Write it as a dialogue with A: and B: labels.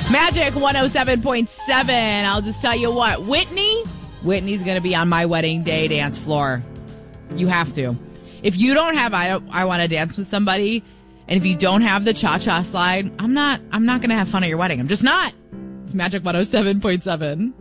A: Magic 107.7. I'll just tell you what, Whitney's going to be on my wedding day dance floor. You have to. If you don't have I want to dance with somebody, and if you don't have the cha-cha slide, I'm not going to have fun at your wedding. I'm just not. It's Magic 107.7.